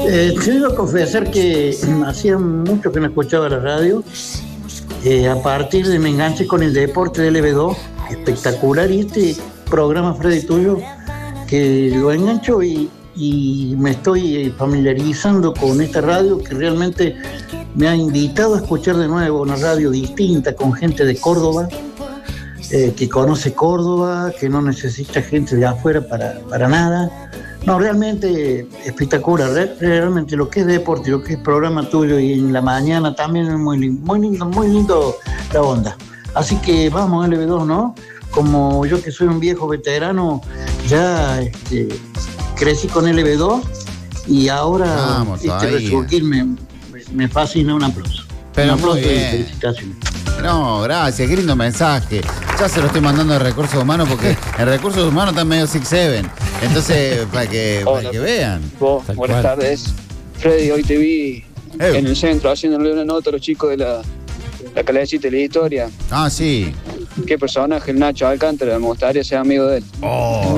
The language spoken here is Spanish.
Tengo que confesar que hacía mucho que no escuchaba la radio. A partir de me enganché con el deporte de LB2, espectacular, y este programa, Freddy, tuyo, que lo engancho y me estoy familiarizando con esta radio que realmente me ha invitado a escuchar de nuevo una radio distinta, con gente de Córdoba, que conoce Córdoba, que no necesita gente de afuera para nada. No, realmente espectacular, realmente lo que es deporte, lo que es programa tuyo y en la mañana también es muy lindo la onda. Así que vamos LB2, ¿no? Como yo que soy un viejo veterano, ya crecí con LB2 y ahora resurgir me fascina. Un aplauso. Pero un aplauso muy bien. y felicitaciones. No, gracias, qué lindo mensaje. Ya se lo estoy mandando a Recursos Humanos porque en Recursos Humanos está medio 6-7. Entonces, para que vean. Vos, buenas tardes. Freddy, hoy te vi en el centro haciéndole una nota a los chicos de la calecita de la historia. Ah, sí. Qué personaje, el Nacho Alcántara, me gustaría ser amigo de él. Oh.